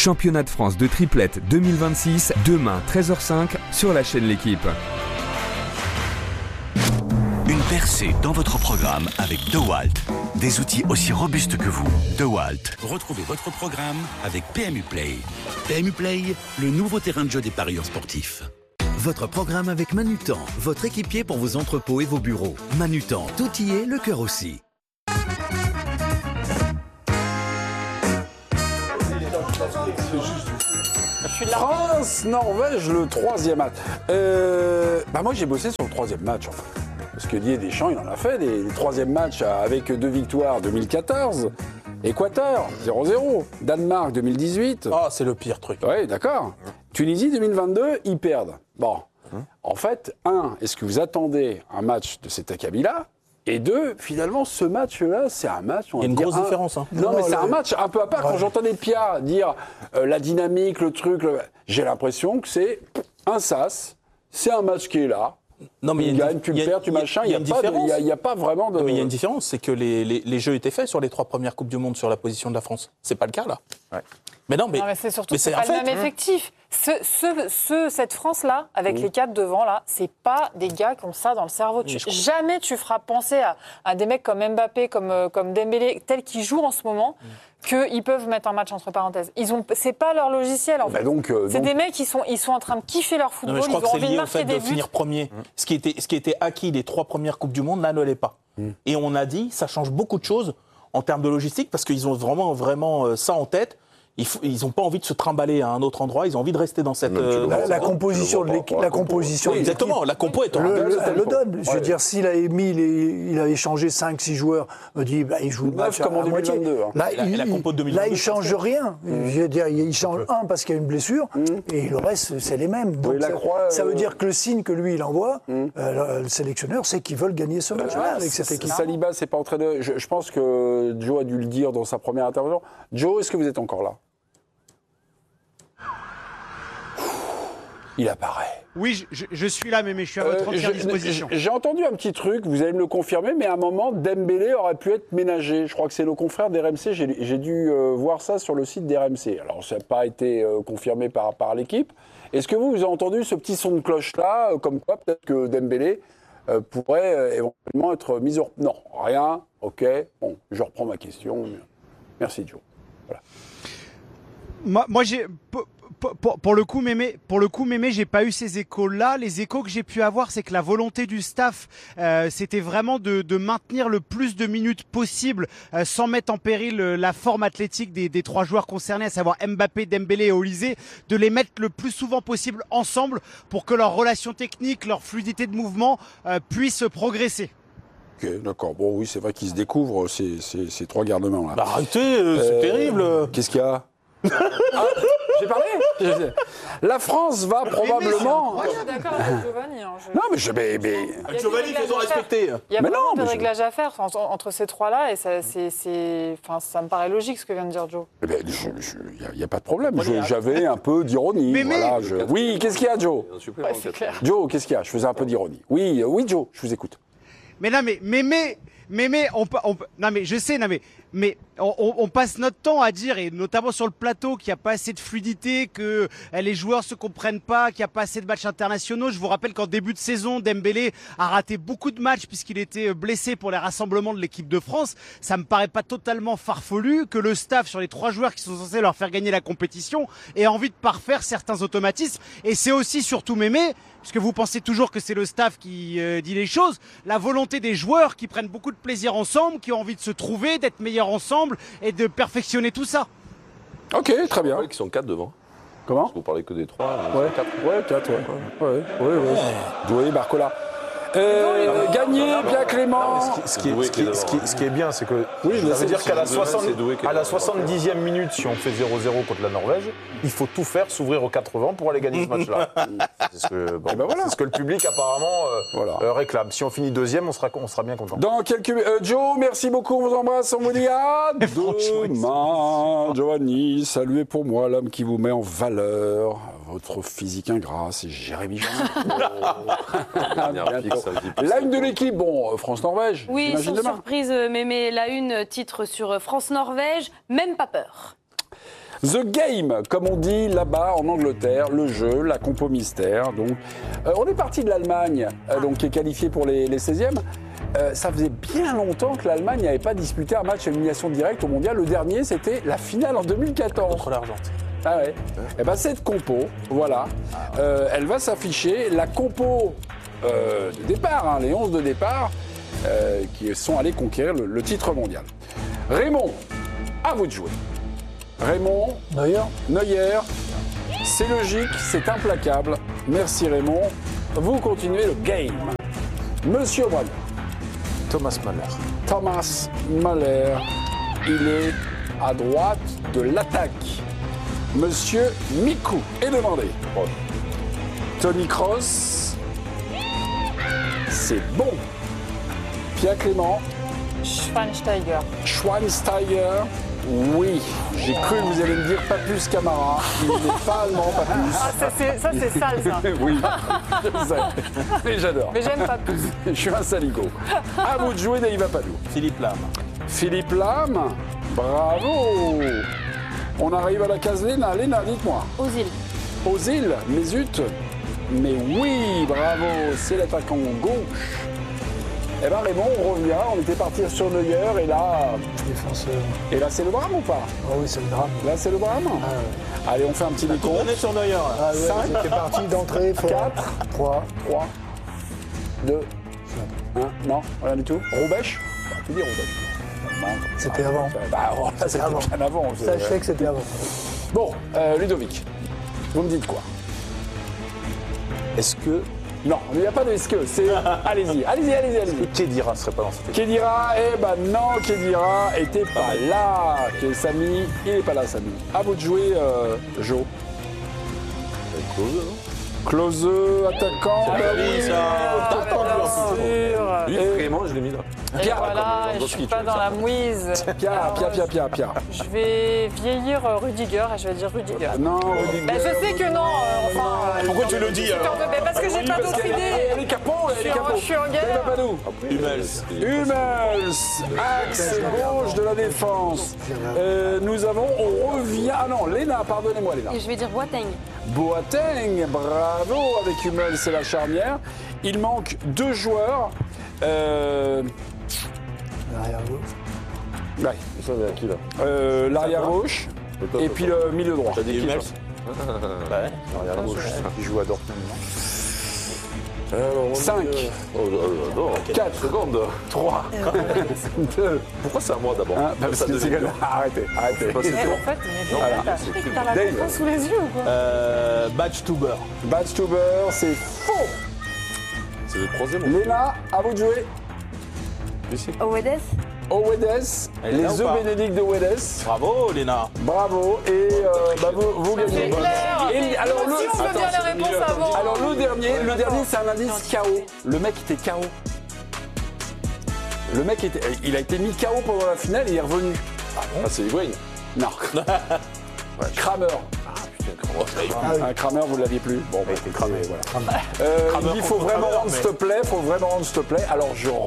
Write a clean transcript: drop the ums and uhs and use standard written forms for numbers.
Championnat de France de triplette 2026, demain 13h05 sur la chaîne L'Équipe. Une percée dans votre programme avec DeWalt. Des outils aussi robustes que vous. DeWalt. Retrouvez votre programme avec PMU Play. PMU Play, le nouveau terrain de jeu des parieurs sportifs. Votre programme avec Manutan, votre équipier pour vos entrepôts et vos bureaux. Manutan, tout y est, le cœur aussi. France-Norvège, le troisième match. Moi, j'ai bossé sur le troisième match, en fait. Parce que Didier Deschamps, il en a fait des troisièmes matchs avec 2 victoires 2014. Équateur, 0-0. Danemark, 2018. Ah, c'est le pire truc. Oui, d'accord. Tunisie, 2022, ils perdent. Bon. En fait, est-ce que vous attendez un match de cet acabit-là ? Et deux, finalement, ce match-là, c'est un match... Il y a une grosse différence. Non, mais c'est un match un peu à part. Quand j'entendais Pia dire la dynamique, le truc, j'ai l'impression que c'est un sas, c'est un match qui est là. Non, mais tu gagnes, tu le perds, tu machin, il n'y a pas vraiment de... Non, mais il y a une différence, c'est que les jeux étaient faits sur les 3 premières Coupes du Monde sur la position de la France. C'est pas le cas, là. Ouais. Mais non, mais c'est surtout que c'est pas le même effectif. Cette France-là, avec les 4 devant, là, c'est pas des gars qui ont ça dans le cerveau. Jamais tu feras penser à des mecs comme Mbappé, comme Dembélé, tels qu'ils jouent en ce moment, qu'ils peuvent mettre un match entre parenthèses. C'est pas leur logiciel, en fait. C'est des mecs qui sont en train de kiffer leur football, ils ont envie de marquer des buts. Finir premier. Ce qui était acquis les 3 premières Coupes du Monde, là, ne l'est pas. Et on a dit, ça change beaucoup de choses en termes de logistique, parce qu'ils ont vraiment ça en tête. Ils n'ont pas envie de se trimballer à un autre endroit, ils ont envie de rester dans cette... La composition de l'équipe. Oui, exactement, la compo est en le donne. Je veux dire, s'il avait il avait changé 5-6 joueurs, on dit, il joue le match comme en à moitié. 2022. La compo de 2022. Là, il ne change rien. Je veux dire, il change un parce qu'il y a une blessure, et le reste, c'est les mêmes. Donc, ça veut dire que le signe que lui, il envoie, le sélectionneur, c'est qu'ils veulent gagner ce match-là avec cette équipe. Saliba, c'est pas entraîneur. Je pense que Joe a dû le dire dans sa première intervention. Joe, est-ce que vous êtes encore là ? Il apparaît. Oui, je suis là, mais je suis à votre entière disposition. J'ai entendu un petit truc, vous allez me le confirmer, mais à un moment, Dembélé aurait pu être ménagé. Je crois que c'est nos confrères d'RMC, j'ai dû voir ça sur le site d'RMC. Alors, ça n'a pas été confirmé par l'équipe. Est-ce que vous avez entendu ce petit son de cloche-là, comme quoi peut-être que Dembélé pourrait éventuellement être mis au... Non, rien, ok. Bon, je reprends ma question. Merci, Joe. Voilà. Moi j'ai... Pour le coup, Mémé, j'ai pas eu ces échos-là. Les échos que j'ai pu avoir, c'est que la volonté du staff, c'était vraiment de maintenir le plus de minutes possible, sans mettre en péril la forme athlétique des 3 joueurs concernés, à savoir Mbappé, Dembélé et Olysée, de les mettre le plus souvent possible ensemble pour que leur relation technique, leur fluidité de mouvement puisse progresser. Ok, d'accord. Bon, oui, c'est vrai qu'ils se découvrent ces 3 gardes-mains là. Bah, arrêtez, c'est terrible. Qu'est-ce qu'il y a j'ai parlé. La France va probablement... Moi, je suis d'accord avec Giovanni. Non, mais Giovanni, faisons respecter. Il y a vraiment des réglages à faire entre ces 3-là, et ça me paraît logique ce que vient de dire Joe. Il n'y a pas de problème. J'avais un peu d'ironie. Voilà, Oui, qu'est-ce qu'il y a, Joe ? C'est clair. Joe, qu'est-ce qu'il y a ? Je faisais un peu d'ironie. Oui, Joe, je vous écoute. Mais non, mais je sais, mais on passe notre temps à dire, et notamment sur le plateau, qu'il n'y a pas assez de fluidité, que les joueurs se comprennent pas, qu'il n'y a pas assez de matchs internationaux. Je vous rappelle qu'en début de saison, Dembélé a raté beaucoup de matchs puisqu'il était blessé pour les rassemblements de l'équipe de France. Ça me paraît pas totalement farfelu que le staff, sur les 3 joueurs qui sont censés leur faire gagner la compétition, ait envie de parfaire certains automatismes. Et c'est aussi, surtout Mémé, puisque vous pensez toujours que c'est le staff qui dit les choses, la volonté des joueurs qui prennent beaucoup de plaisir ensemble, qui ont envie de se trouver, d'être meilleurs ensemble et de perfectionner tout ça. Ok, très bien. Ils sont 4 devant. Comment ? Parce que vous parlez que des 3. Ouais, 4, ouais. Joey, Barcola. Gagné, Pierre Clément. Ce qui est bien, c'est que ça veut dire qu'à la 70e minute, si on fait 0-0 contre la Norvège, il faut tout faire, s'ouvrir aux 80 pour aller gagner ce match-là. C'est ce que le public apparemment réclame. Si on finit 2e, on sera bien content. Dans quelques Joe, merci beaucoup, on vous embrasse, on vous dit à demain. Giovanni, saluez pour moi l'homme qui vous met en valeur. Votre physique ingrat, c'est Jérémy Jeannot. La une de l'équipe, France-Norvège. Oui, sans surprise, Mémé, la une titre sur France-Norvège, même pas peur. The Game, comme on dit là-bas en Angleterre, le jeu, la compo mystère. Donc, on est parti de l'Allemagne, donc qui est qualifiée pour les 16e. Ça faisait bien longtemps que l'Allemagne n'avait pas disputé un match à élimination directe au mondial. Le dernier, c'était la finale en 2014. Contre l'Argentine. Ah ouais. Et ben cette compo, voilà, elle va s'afficher. La compo de départ, hein, les 11 de départ, qui sont allés conquérir le titre mondial. Raymond, à vous de jouer. Raymond, Neuer, c'est logique, c'est implacable. Merci Raymond. Vous continuez le game. Monsieur Brun. Thomas Mahler. Thomas Mahler, il est à droite de l'attaque. Monsieur Mikou est demandé. Tony Kroos, c'est bon. Pierre Clément. Schweinsteiger. Schweinsteiger, oui. J'ai cru que vous allez me dire Papus Camara. Il n'est pas allemand, Papus. Ah, ça c'est sale, ça. Oui, je sais. Mais j'adore. Mais j'aime pas plus. Je suis un saligo. À vous de jouer, Daïva Padou. Philippe Lam. Philippe Lam, bravo. On arrive à la case Léna. Léna, dites-moi. Ozil, mais zut. Mais oui, bravo, c'est l'attaquant gauche. Eh bien Raymond, on revient, on était parti sur Neuer et là... Défenseur. Et là c'est le drame ou pas? Ah oui, c'est le drame. Là c'est le drame. Allez, on fait un petit décompte. On est sur Neuer. Ah ouais, 5, c'était parti d'entrée. 4, 3, 2, 1, non, rien du tout. Roubaix? Tu dis Roubaix. C'était avant. Bah voilà, c'était avant. bien avant. Sachez que c'était avant. Bon, Ludovic, vous me dites quoi? Est-ce que Non, il n'y a pas de est-ce que, c'est allez-y. Kedira ne serait pas dans cette équipe? Kedira, eh ben non, Kedira était pas là. Samy, il n'est pas là, Samy. À vous de jouer, Jo. Klose, attaquant. Lui, vraiment, je l'ai mis là. Et voilà, je suis pas dans la mouise. Pierre. Je vais vieillir Rudiger et je vais dire Rudiger. Non, Rudiger. Ben, je sais que non, enfin... Pourquoi tu le dis alors? Parce que j'ai pas d'autre idée. Elle est capot, Je suis en galère. Hummels, axe gauche de la défense. Nous avons, on revient... Ah non, Léna, pardonnez-moi Léna. Et je vais dire Boateng. Boateng, bravo avec Hummels, c'est la charnière. Il manque 2 joueurs. L'arrière gauche. Ouais. Ça va à qui là? L'arrière gauche et puis le milieu droit. T'as dit Hummels. Ouais, l'arrière gauche, qui joue à Dortmund. 5, 4 secondes. 3, 2, Pourquoi c'est à moi d'abord? parce que c'est comme... Arrêtez. Et en fait, t'as la réponse sous les yeux ou quoi? Badstuber. Badstuber, c'est faux. C'est le troisième. Léna, à vous de jouer. Owedes. Owedes, Elle est là les ou pas œufs bénédicts de Owedes. Bravo, Léna. Bravo, et vous gagnez. C'est clair. Et alors, Si on veut bien les réponses avant. Alors le dernier c'est un indice KO. Le mec était KO. Le mec il a été mis KO pendant la finale et il est revenu. Ah, c'est Higuain. Non. Kramer. Kramer, vous ne l'aviez plus. Bon, bah, il était cramé, voilà. Il dit faut vraiment rendre s'il te plaît, Alors je